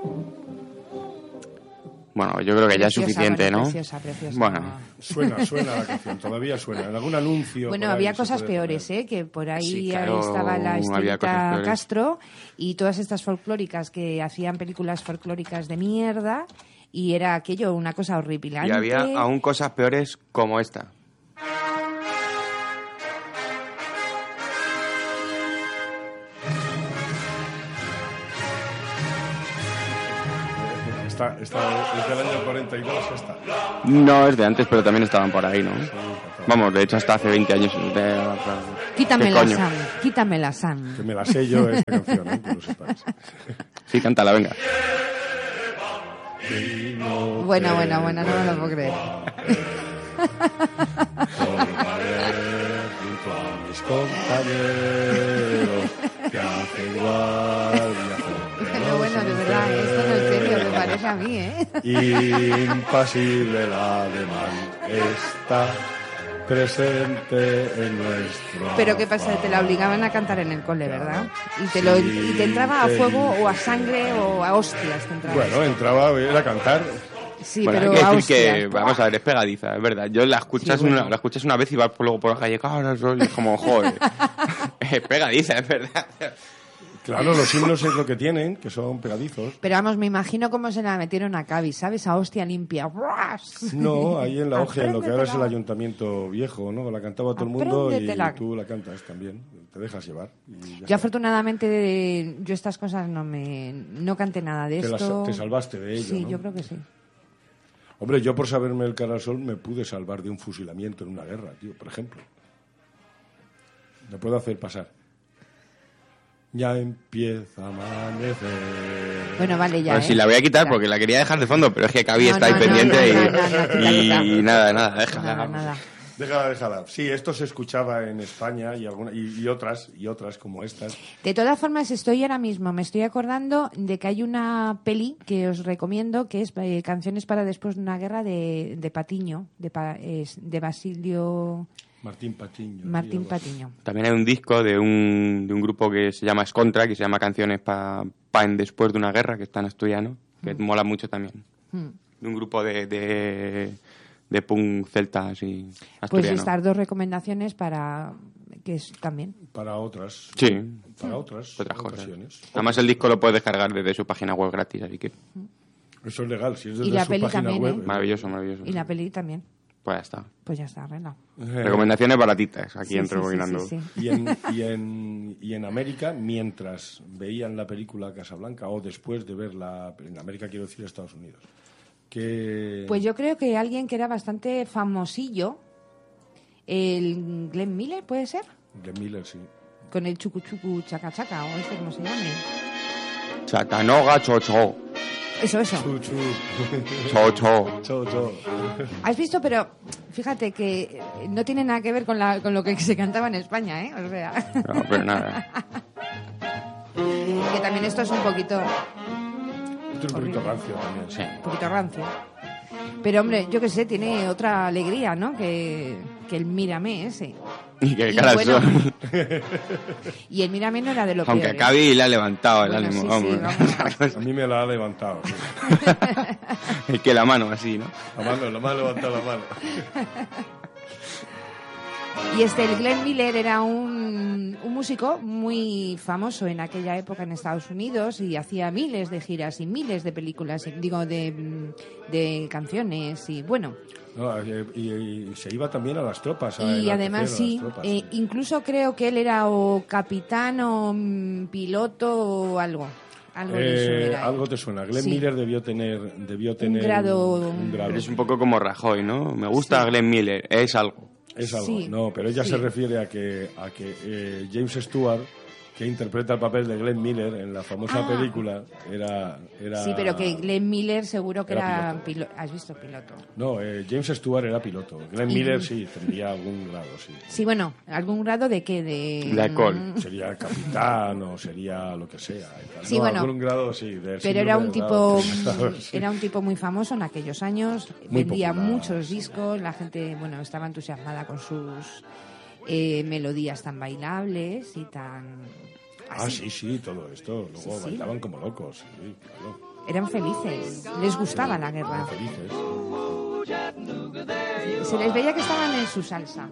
Bueno, yo creo que ya es suficiente, bueno, ¿no? Preciosa. Bueno. Suena la canción, todavía suena. En algún anuncio... Bueno, había cosas peores, que por ahí Sí, claro, estaba la había cosas Estelita peores. Castro y todas estas folclóricas que hacían películas folclóricas de mierda y era aquello una cosa horripilante. Y había aún cosas peores como esta. Esta es del año 42, esta. No, es de antes, pero también estaban por ahí, ¿no? Vamos, de hecho, hasta hace 20 años. Quítamela, Sam, quítamela, Sam. Que me la sé yo esta canción, que lo sepas. Sí, cántala, venga. Bueno, no me lo puedo creer. Junto a mis compañeros que hacen guardia. Pero bueno, de verdad, esto no es serio, me parece a mí, Impasible el ademán está presente en nuestro... Pero ¿qué pasa? Te la obligaban a cantar en el cole, ¿verdad? Y te entraba a fuego o a sangre o a hostias te entraba. Bueno, entraba a cantar. Sí, bueno, pero hay que a decir hostias. que, vamos a ver, es pegadiza, es verdad. Yo la escuchas, Sí, bueno. la escuchas una vez y vas luego por la calle, y es como, joder, es pegadiza, es verdad. Claro, los himnos es lo que tienen, que son pegadizos. Pero vamos, me imagino cómo se la metieron a Cavi, ¿sabes? A hostia limpia. ¡Ras! No, ahí en la Oje, en lo que ahora es el Apréndetela. ayuntamiento viejo, ¿no? La cantaba todo el mundo y Apréndetela. tú la cantas también. Te dejas llevar. Y ya Yo está. afortunadamente, yo estas cosas no canté nada de esto. Te salvaste de ello, Sí, ¿no? yo creo que sí. Hombre, yo por saberme el cara al sol me pude salvar de un fusilamiento en una guerra, tío, por ejemplo. Me puedo hacer pasar. Ya empieza a amanecer. Bueno, vale, ya. Pues sí, la voy a quitar Ya. porque la quería dejar de fondo, pero es que Cavi No, está ahí no, pendiente quita. y nada, déjala. Nada. Déjala. Sí, esto se escuchaba en España y otras como estas. De todas formas, ahora mismo, me estoy acordando de que hay una peli que os recomiendo, que es Canciones para después de una guerra de Patiño, de Basilio Martín Patiño. Martín sí, Patiño. También hay un disco de un grupo que se llama Escontra, que se llama Canciones para después de una guerra, que está en asturiano, que mola mucho también. De un grupo de punk celta así asturiano. Pues estas dos recomendaciones que es también. Para otras. Sí. Para otras cosas. ocasiones. Además el disco lo puedes descargar desde su página web gratis, así que Eso es legal, si es Y desde la su peli página también, web. maravilloso. Y la peli también. Pues ya está. Pues ya está, arreglado. Recomendaciones baratitas aquí Sí, rebobinando. sí. Y en América, mientras veían la película Casablanca o después de verla, en América quiero decir Estados Unidos, que... Pues yo creo que alguien que era bastante famosillo, el Glenn Miller, ¿puede ser? Glenn Miller, sí. Con el chucu chucu chaca chaca, o este como se llame. Chatanoga chocho. Eso. Chu, chu. Chocho. Cho, cho. ¿Has visto? Pero fíjate que no tiene nada que ver con lo que se cantaba en España, ¿eh? O sea, No, pero nada. que también esto es un poquito Esto es un poquito rancio también. Sí. rancio. Pero hombre, yo qué sé, tiene otra alegría, ¿no? Que el Mírame ese. Y que Y cara al bueno, sol. Y el Mírame no era de lo Aunque peor, a Cavi le ha levantado el Bueno, ánimo. sí, vamos. A mí me la ha levantado. Sí. Es que la mano así, ¿no? La mano levantado la mano. Y el Glenn Miller era un músico muy famoso en aquella época en Estados Unidos y hacía miles de giras y miles de películas, de canciones y bueno. No, y se iba también a las tropas. Y además sí, incluso creo que él era o capitán o piloto o algo. Algo de eso era. Algo te suena. Glenn Sí. Miller debió tener Un grado. Pero es un poco como Rajoy, ¿no? Me gusta Glenn Miller, es algo. Es algo, Sí. no, pero ella Sí. se refiere a que James Stewart, que interpreta el papel de Glenn Miller en la famosa película, era... Sí, pero que Glenn Miller seguro que Era era piloto. ¿Has visto piloto? No, James Stewart era piloto. Glenn Y- Miller sí, tendría algún grado, sí. Sí, bueno, ¿algún grado de qué? De alcohol. Sería capitán o sería lo que sea. Sí, No, bueno. algún grado sí. Del Pero era un síndrome de tipo Down, sí. era un tipo muy famoso en aquellos años, Muy vendía popular, muchos discos, la gente, bueno, estaba entusiasmada con sus melodías tan bailables y tan Ah, así. sí, todo esto. Luego Sí. bailaban como locos. Sí, claro. Eran felices, les gustaba la guerra. Felices. Se les veía que estaban en su salsa.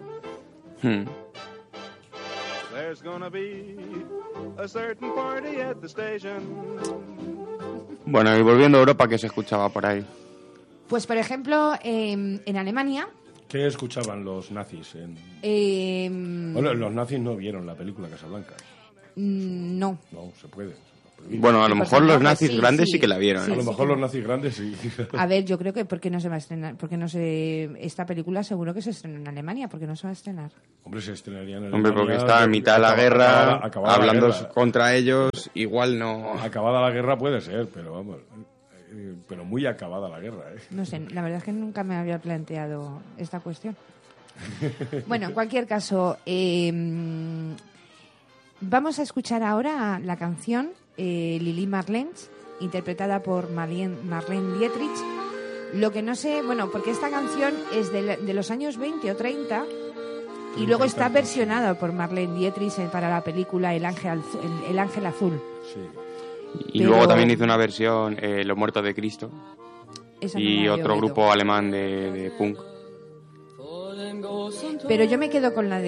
There's gonna be a certain party at the station. Bueno, y volviendo a Europa, ¿qué se escuchaba por ahí? Pues, por ejemplo, en Alemania... ¿Qué escuchaban los nazis? Em, Bueno, los nazis no vieron la película Casablanca. No. No, se puede. Bueno, a lo mejor los nazis sí, grandes sí. sí que la vieron. Sí, A lo sí mejor que- los nazis grandes sí. A ver, yo creo que ¿por qué no se va a estrenar? Porque no se... Esta película seguro que se estrena en Alemania, porque no se va a estrenar. Hombre, se estrenaría en Hombre, porque Alemania, está en mitad de la guerra, acabada la hablando guerra. contra ellos, igual no... Acabada la guerra puede ser, pero vamos, pero muy acabada la guerra, ¿eh? No sé, la verdad es que nunca me había planteado esta cuestión. Bueno, en cualquier caso, vamos a escuchar ahora la canción Lili Marlens, interpretada por Marlene Dietrich. Lo que no sé, bueno, porque esta canción es de los años 20 o 30 y luego está versionada por Marlene Dietrich para la película El Ángel Azul. Sí. Y Pero- luego también hizo una versión, Los Muertos de Cristo, Esa no y la he otro oído. grupo alemán de punk. Pero yo me quedo con la de